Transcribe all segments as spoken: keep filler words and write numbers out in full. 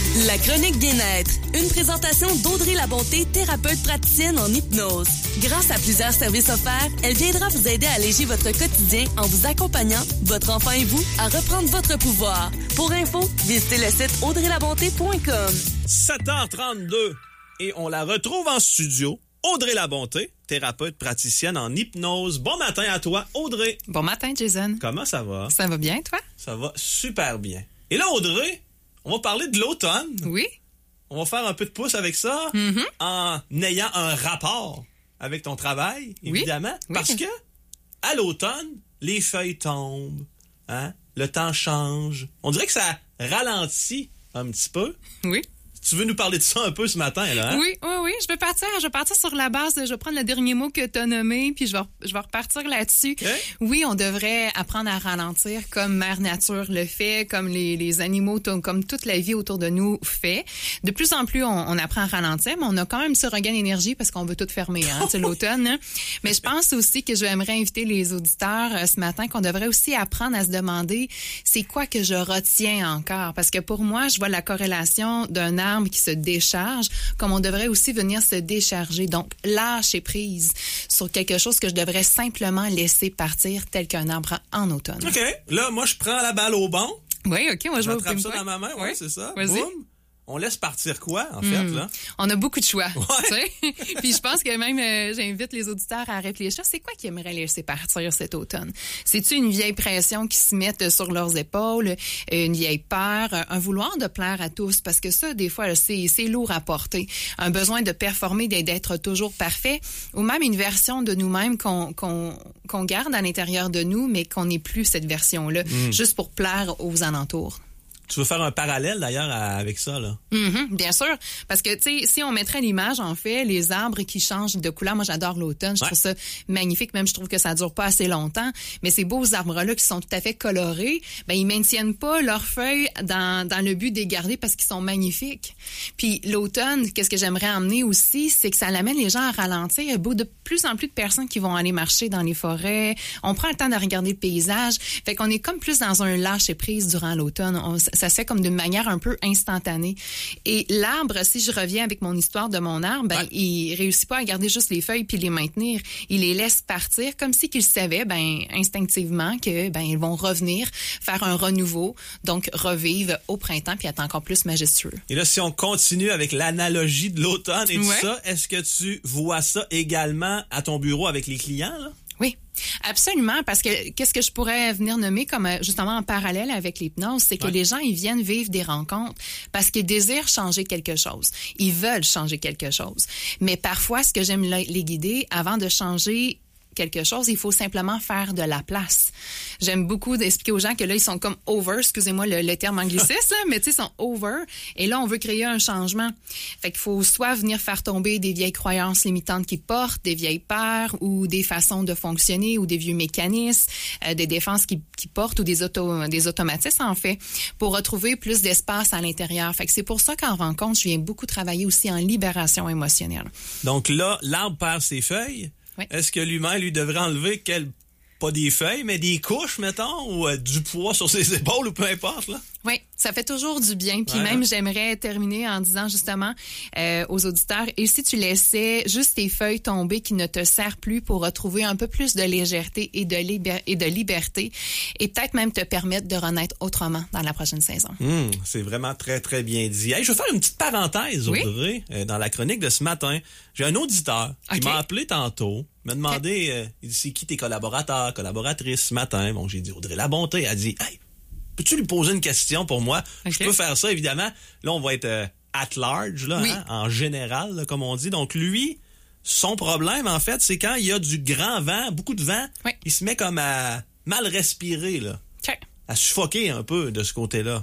La chronique bien-être, une présentation d'Audrey Labonté, thérapeute praticienne en hypnose. Grâce à plusieurs services offerts, elle viendra vous aider à alléger votre quotidien en vous accompagnant, votre enfant et vous, à reprendre votre pouvoir. Pour info, visitez le site audrey labonté point com. sept heures trente-deux et on la retrouve en studio. Audrey Labonté, thérapeute praticienne en hypnose. Bon matin à toi, Audrey. Bon matin, Jason. Comment ça va? Ça va bien, toi? Ça va super bien. Et là, Audrey, on va parler de l'automne. Oui. On va faire un peu de pouce avec ça Mm-hmm. en ayant un rapport avec ton travail, évidemment. Oui. Parce Oui. que à l'automne, les feuilles tombent, hein? Le temps change. On dirait que ça ralentit un petit peu. Oui. Tu veux nous parler de ça un peu ce matin, là? Hein? Oui, oui, oui. Je vais partir, je vais partir sur la base, de, je vais prendre le dernier mot que tu as nommé, puis je vais, je vais repartir là-dessus. Okay. Oui, on devrait apprendre à ralentir comme Mère Nature le fait, comme les, les animaux, comme toute la vie autour de nous fait. De plus en plus, on, on apprend à ralentir, mais on a quand même ce regain d'énergie parce qu'on veut tout fermer, hein, c'est l'automne. Hein. Mais je pense aussi que j'aimerais inviter les auditeurs euh, ce matin qu'on devrait aussi apprendre à se demander c'est quoi que je retiens encore. Parce que pour moi, je vois la corrélation d'un arbre qui se décharge, comme on devrait aussi venir se décharger. Donc, lâcher prise sur quelque chose que je devrais simplement laisser partir tel qu'un arbre en automne. OK. Là, moi, je prends la balle au bon. Oui, OK. Moi, je vais au J'attrape ça ping-pong. dans ma main. Oui, Oui. c'est ça. Vas-y. Boum. On laisse partir quoi, en fait, Mm. là? On a beaucoup de choix. Ouais. Tu sais? Puis je pense que même, euh, j'invite les auditeurs à réfléchir. C'est quoi qu'ils aimeraient laisser partir cet automne? C'est-tu une vieille pression qui se met sur leurs épaules, une vieille peur, un vouloir de plaire à tous? Parce que ça, des fois, là, c'est, c'est lourd à porter. Un besoin de performer, d'être toujours parfait, ou même une version de nous-mêmes qu'on, qu'on, qu'on garde à l'intérieur de nous, mais qu'on n'est plus cette version-là, Mm. juste pour plaire aux alentours. Tu veux faire un parallèle, d'ailleurs, à- avec ça, là? Mm-hmm, bien sûr. Parce que, tu sais, si on mettrait l'image, en fait, les arbres qui changent de couleur, moi, j'adore l'automne. Je Ouais. trouve ça magnifique. Même, je trouve que ça dure pas assez longtemps. Mais ces beaux arbres-là qui sont tout à fait colorés, ben, ils maintiennent pas leurs feuilles dans, dans le but de les garder parce qu'ils sont magnifiques. Puis, l'automne, qu'est-ce que j'aimerais emmener aussi, c'est que ça amène les gens à ralentir. Il y a beaucoup de plus en plus de personnes qui vont aller marcher dans les forêts. On prend le temps de regarder le paysage. Fait qu'on est comme plus dans un lâcher-prise durant l'automne. On, ça se fait comme d'une manière un peu instantanée. Et l'arbre, si je reviens avec mon histoire de mon arbre, ben, Ouais. il réussit pas à garder juste les feuilles puis les maintenir. Il les laisse partir comme si qu'il savait, ben, instinctivement que, ben, ils vont revenir, faire un renouveau, donc revivre au printemps puis être encore plus majestueux. Et là, si on continue avec l'analogie de l'automne et tout Ouais. ça, est-ce que tu vois ça également à ton bureau avec les clients, là? Oui, absolument, parce que qu'est-ce que je pourrais venir nommer comme euh, justement en parallèle avec l'hypnose, c'est que Ouais. les gens, ils viennent vivre des rencontres parce qu'ils désirent changer quelque chose. Ils veulent changer quelque chose. Mais parfois, ce que j'aime la- les guider, avant de changer quelque chose, il faut simplement faire de la place. J'aime beaucoup d'expliquer aux gens que là, ils sont comme over, excusez-moi le, le terme angliciste, là, mais tu sais, ils sont over. Et là, on veut créer un changement. Fait qu'il faut soit venir faire tomber des vieilles croyances limitantes qu'ils portent, des vieilles peurs ou des façons de fonctionner ou des vieux mécanismes, euh, des défenses qu'ils qui portent ou des, auto, des automatismes, en fait, pour retrouver plus d'espace à l'intérieur. Fait que c'est pour ça qu'en rencontre, je viens beaucoup travailler aussi en libération émotionnelle. Donc là, l'arbre perd ses feuilles. Oui. Est-ce que l'humain, lui, devrait enlever quel... pas des feuilles, mais des couches, mettons, ou euh, du poids sur ses épaules, ou peu importe, là? Oui, ça fait toujours du bien. Puis Ouais. même, j'aimerais terminer en disant justement euh, aux auditeurs, et si tu laissais juste tes feuilles tomber qui ne te servent plus pour retrouver un peu plus de légèreté et de, libé- et de liberté, et peut-être même te permettre de renaître autrement dans la prochaine saison. Hum, c'est vraiment très, très bien dit. Hey, je vais faire une petite parenthèse, Oui. Audrey, euh, dans la chronique de ce matin. J'ai un auditeur qui OK. m'a appelé tantôt, m'a demandé, euh, il dit, c'est qui tes collaborateurs, collaboratrices ce matin? Bon, j'ai dit, Audrey Labonté. Elle a dit, hey, peux-tu lui poser une question pour moi? OK. Je peux faire ça, évidemment. Là, on va être euh, at large, là, Oui. hein, en général, là, comme on dit. Donc, lui, son problème, en fait, c'est quand il y a du grand vent, beaucoup de vent, Oui. il se met comme à mal respirer, là, OK. à suffoquer un peu de ce côté-là.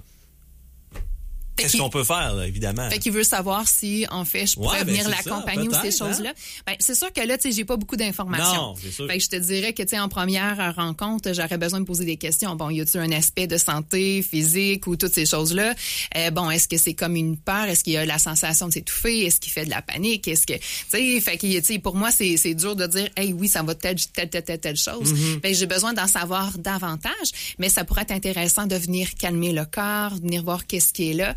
Fait Qu'est-ce qu'il- qu'on peut faire, là, évidemment? Fait qu'il veut savoir si, en fait, je pourrais Ouais, ben, venir c'est ça, l'accompagner ou ces peut-être, choses-là. Ben, c'est sûr que là, tu sais, j'ai pas beaucoup d'informations. Non, c'est sûr. Fait que je te dirais que, tu sais, en première rencontre, j'aurais besoin de poser des questions. Bon, y a-t-il un aspect de santé physique ou toutes ces choses-là? Euh, bon, est-ce que c'est comme une peur? Est-ce qu'il y a la sensation de s'étouffer? Est-ce qu'il fait de la panique? Est-ce que, tu sais, fait que, tu sais, pour moi, c'est, c'est dur de dire, hey, oui, ça va telle, telle, telle, telle, telle chose. Mm-hmm. Fait que j'ai besoin d'en savoir davantage, mais ça pourrait être intéressant de venir calmer le corps, venir voir qu'est-ce qui est là.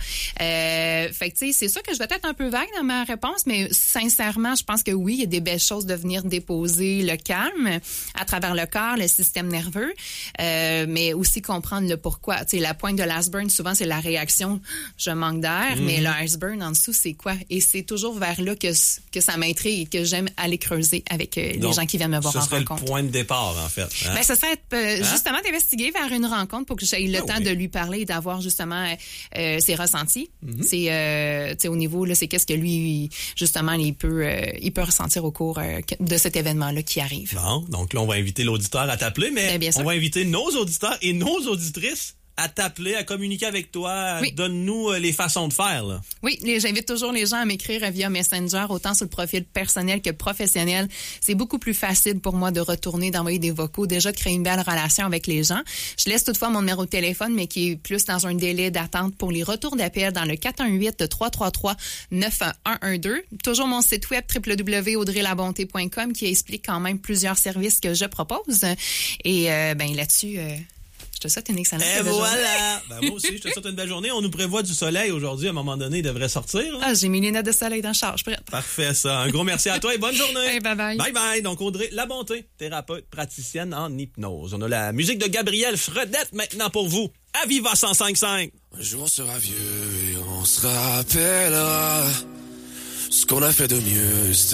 Euh, fait que, tu sais, c'est sûr que je vais être un peu vague dans ma réponse, mais sincèrement, je pense que oui, il y a des belles choses de venir déposer le calme à travers le corps, le système nerveux, euh, mais aussi comprendre le pourquoi. Tu sais, la pointe de l'iceberg, souvent, c'est la réaction « je manque d'air mmh. », mais l'iceberg en dessous, c'est quoi? Et c'est toujours vers là que, que ça m'intrigue et que j'aime aller creuser avec euh, les gens qui viennent me voir en rencontre. Ce serait le point de départ, en fait. Hein? Ben, ce serait euh, hein? justement d'investiguer vers une rencontre pour que j'aie le ah, temps oui. de lui parler et d'avoir justement euh, ses ressentis. Mm-hmm. C'est euh, tu sais, au niveau, là, c'est qu'est-ce que lui, justement, il peut, euh, il peut ressentir au cours euh, de cet événement-là qui arrive. Bon, donc là, on va inviter l'auditeur à t'appeler, mais ben, on va inviter nos auditeurs et nos auditrices à t'appeler, à communiquer avec toi. Oui. Donne-nous les façons de faire. Là. Oui, les, j'invite toujours les gens à m'écrire via Messenger, autant sur le profil personnel que professionnel. C'est beaucoup plus facile pour moi de retourner, d'envoyer des vocaux, déjà de créer une belle relation avec les gens. Je laisse toutefois mon numéro de téléphone, mais qui est plus dans un délai d'attente pour les retours d'appel dans le quatre un huit, trois trois trois, neuf un un deux. Toujours mon site web w w w point audrey labonté point com qui explique quand même plusieurs services que je propose. Et euh, ben là-dessus... Euh Je te souhaite une excellente Et journée. voilà! Ben, moi aussi, je te souhaite une belle journée. On nous prévoit du soleil aujourd'hui. À un moment donné, il devrait sortir. Là. Ah, j'ai mes lunettes de soleil dans le char. Je suis prête. Parfait, ça. Un gros merci à toi et bonne journée. Hey, bye bye. Bye bye. Donc, Audrey Labonté, thérapeute praticienne en hypnose. On a la musique de Gabriel Fredette maintenant pour vous. À Viva cent cinq cinq. Un jour, on sera vieux et on se rappellera ce qu'on a fait de mieux.